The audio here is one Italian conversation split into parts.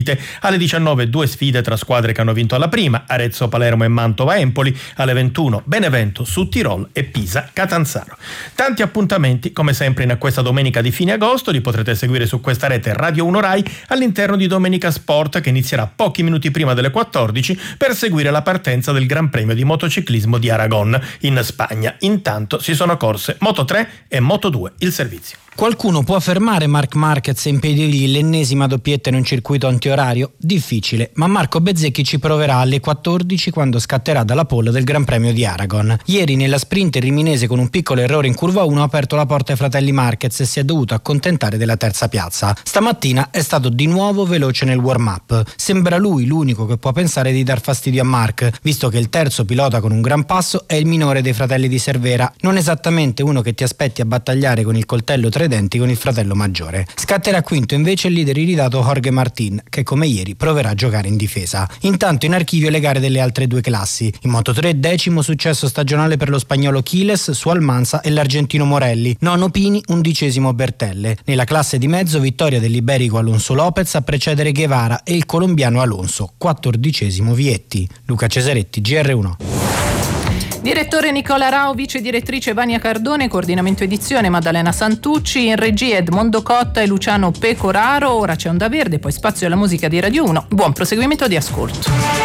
Alle 19 due sfide tra squadre che hanno vinto alla prima, Arezzo Palermo e Mantova Empoli, alle 21 Benevento Sud Tirol e Pisa Catanzaro. Tanti appuntamenti come sempre in questa domenica di fine agosto, li potrete seguire su questa rete Radio 1 Rai all'interno di Domenica Sport, che inizierà pochi minuti prima delle 14 per seguire la partenza del Gran Premio di motociclismo di Aragon in Spagna. Intanto si sono corse Moto3 e Moto2 il servizio. Qualcuno può fermare Marc Marquez e impedirgli l'ennesima doppietta in un circuito antiorario? Difficile, ma Marco Bezzecchi ci proverà alle 14 quando scatterà dalla pole del Gran Premio di Aragon. Ieri nella sprint il riminese con un piccolo errore in curva 1 ha aperto la porta ai fratelli Marquez e si è dovuto accontentare della terza piazza. Stamattina è stato di nuovo veloce nel warm-up. Sembra lui l'unico che può pensare di dar fastidio a Marc, visto che il terzo pilota con un gran passo è il minore dei fratelli di Cervera, non esattamente uno che ti aspetti a battagliare con il coltello tra i denti con il fratello maggiore. Scatterà quinto invece il leader iridato Jorge Martín, che come ieri proverà a giocare in difesa. Intanto in archivio le gare delle altre due classi. In Moto3 10° successo stagionale per lo spagnolo Quiles su Almanza e l'argentino Morelli, nono Pini, 11° Bertelle. Nella classe di mezzo vittoria dell'iberico Alonso Lopez a precedere Guevara e il colombiano Alonso, 14° Vietti. Luca Cesaretti, GR1. Direttore Nicola Rao, vice direttrice Vania Cardone, coordinamento edizione Maddalena Santucci, in regia Edmondo Cotta e Luciano Pecoraro. Ora c'è Onda Verde, poi spazio alla musica di Radio 1. Buon proseguimento di ascolto.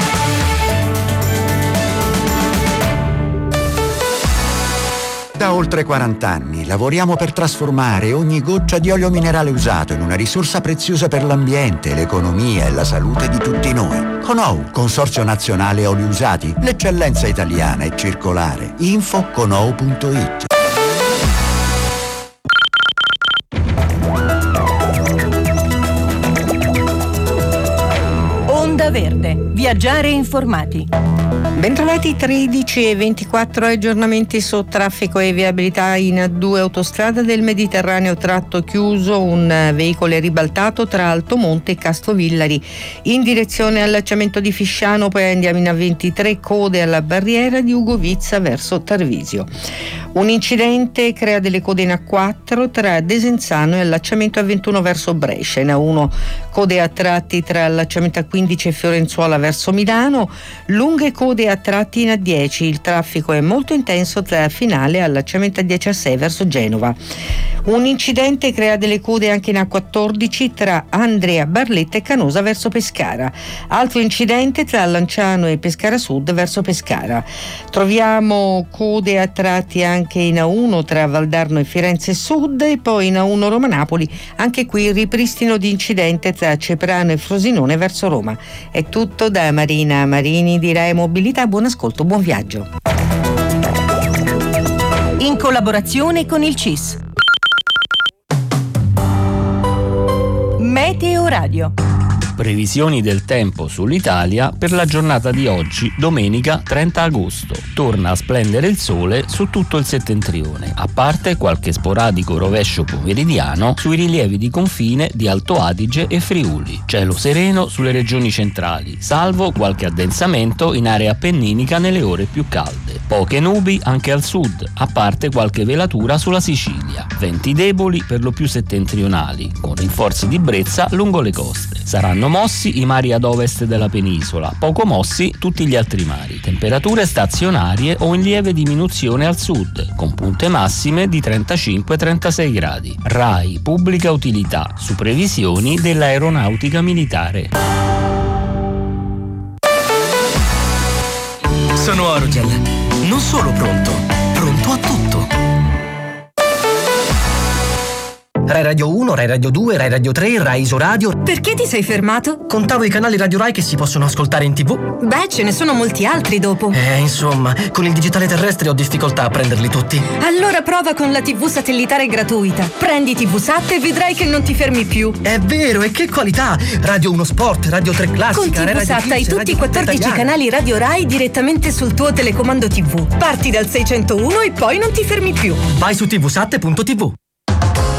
Da oltre 40 anni lavoriamo per trasformare ogni goccia di olio minerale usato in una risorsa preziosa per l'ambiente, l'economia e la salute di tutti noi. CONOU, Consorzio Nazionale Oli Usati, l'eccellenza italiana è circolare. Info conou.it. Onda Verde, viaggiare informati. Bentrovati, 13 e 24 aggiornamenti su traffico e viabilità in A2 autostrada del Mediterraneo, tratto chiuso, un veicolo è ribaltato tra Altomonte e Castovillari in direzione allacciamento di Fisciano, poi andiamo in A23, code alla barriera di Ugovizza verso Tarvisio. Un incidente crea delle code in A4 tra Desenzano e allacciamento A21 verso Brescia, in A1 code a tratti tra allacciamento A15 e Fiorenzuola verso Milano, lunghe code a tratti in A10, il traffico è molto intenso tra Finale e allacciamento A10 a 6 verso Genova. Un incidente crea delle code anche in A14 tra Andrea Barletta e Canosa verso Pescara. Altro incidente tra Lanciano e Pescara Sud verso Pescara. Troviamo code a tratti anche in A1 tra Valdarno e Firenze Sud e poi in A1 Roma-Napoli, anche qui ripristino di incidente tra Ceprano e Frosinone verso Roma. È tutto da Marina Marini di Rai Mobilità, buon ascolto, buon viaggio. In collaborazione con il CIS. Meteo Radio. Previsioni del tempo sull'Italia per la giornata di oggi, domenica 30 agosto. Torna a splendere il sole su tutto il settentrione, a parte qualche sporadico rovescio pomeridiano sui rilievi di confine di Alto Adige e Friuli. Cielo sereno sulle regioni centrali, salvo qualche addensamento in area appenninica nelle ore più calde. Poche nubi anche al sud, a parte qualche velatura sulla Sicilia. Venti deboli per lo più settentrionali, con rinforzi di brezza lungo le coste. Saranno mossi i mari ad ovest della penisola, poco mossi tutti gli altri mari. Temperature stazionarie o in lieve diminuzione al sud, con punte massime di 35-36 gradi. RAI Pubblica Utilità, su previsioni dell'Aeronautica Militare. Sono Orogel, non solo pronto a tutto. Rai Radio 1, Rai Radio 2, Rai Radio 3, Rai Isoradio. Perché ti sei fermato? Contavo i canali Radio Rai che si possono ascoltare in TV. Beh, ce ne sono molti altri dopo. Insomma, con il digitale terrestre ho difficoltà a prenderli tutti. Allora prova con la TV satellitare gratuita. Prendi TV Sat e vedrai che non ti fermi più. È vero, e che qualità! Radio 1 Sport, Radio 3 Classica, con TV Sat hai tutti i 14 canali Radio Rai direttamente sul tuo telecomando TV. Parti dal 601 e poi non ti fermi più. Vai su tvsat.tv.